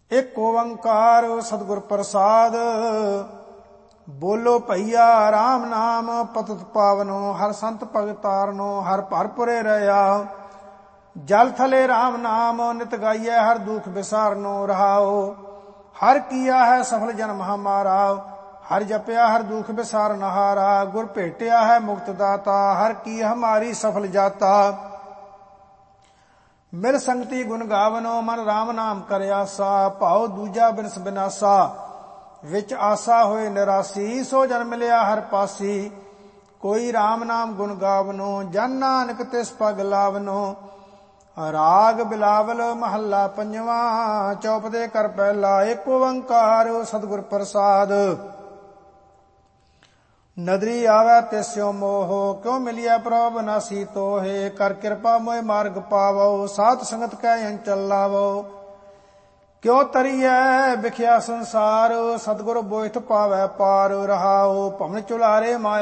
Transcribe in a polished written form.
ਇੱਕ ਓੰਕਾਰ ਸਤਿਗੁਰ ਪ੍ਰਸਾਦ। ਬੋਲੋ ਭਈਆ ਰਾਮ ਨਾਮ ਪਤਿਤ ਪਾਵਨੋ, ਹਰ ਸੰਤ ਭਗਤ ਤਾਰਨੋ, ਹਰ ਭਰਪੁਰੇ ਰਹਿਆ। ਜਲ ਥਲੇ ਰਾਮ ਨਾਮ ਨਿਤ ਗਾਈਐ, ਹਰ ਦੁਖ ਵਿਸਾਰਨੋ ਰਹਾਓ। ਹਰ ਕੀਆ ਹੈ ਸਫਲ ਜਨਮ ਹਮਾਰਾ, ਹਰ ਜਪਿਆ ਹਰ ਦੁਖ ਵਿਸਾਰਨ ਹਾਰਾ। ਗੁਰ ਭੇਟਿਆ ਹੈ ਮੁਕਤ ਦਾਤਾ, ਹਰ ਕੀ ਹਮਾਰੀ ਸਫਲ ਜਾਤਾ। ਮਿਲ ਸੰਗਤੀ ਗੁਣ ਗਾਵਨੋ, ਮਨ ਰਾਮ ਨਾਮ ਕਰ ਆਸਾ। ਭਾਉ ਦੂਜਾ ਬਿਨਸ ਬਿਨਾਸਾ, ਵਿੱਚ ਆਸਾ ਹੋਏ ਨਿਰਾਸੀ। ਸੋ ਜਨ ਮਿਲਿਆ ਹਰ ਪਾਸੀ, ਕੋਈ ਰਾਮ ਨਾਮ ਗੁਣ ਗਾਵਨੋ। ਜਨ ਨਾਨਕ ਤਿਸ ਪਗ ਲਾਵਨੋ। ਰਾਗ ਬਿਲਾਵਲ ਮਹੱਲਾ ਪੰਜਵਾਂ, ਚੌਪਦੇ ਕਰ ਪਹਿਲਾ। ਇੱਕ ਓੰਕਾਰ ਸਤਿਗੁਰ ਪ੍ਰਸਾਦ। ਨਦਰੀ ਆਵੈ ਤਿਸਿਓ ਮੋਹ, ਕਿਉ ਮਿਲਿਆ ਪ੍ਰਭ ਬਨਾਸੀ ਤੋਹੇ। ਕਰ ਕਿਰਪਾ ਮੋਹਿ ਮਾਰਗ ਪਾਵੋ, ਸਾਧ ਸੰਗਤ ਕੈ ਅੰਚਲ ਲਾਵੋ। ਕਿਉ ਤਰੀਐ ਵਿਖਿਆ ਸੰਸਾਰ, ਸਤਿਗੁਰ ਬੋਇਥ ਪਾਵੈ ਪਾਰ ਰਹਾਓ। ਭਵਨ ਚੁਲਾਰੇ ਮਾਇਆ